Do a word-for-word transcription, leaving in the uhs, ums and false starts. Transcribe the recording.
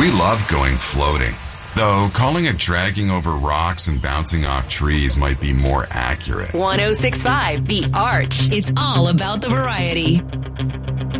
We love going floating, though calling it dragging over rocks and bouncing off trees might be more accurate. one oh six point five The Arch. It's all about the variety.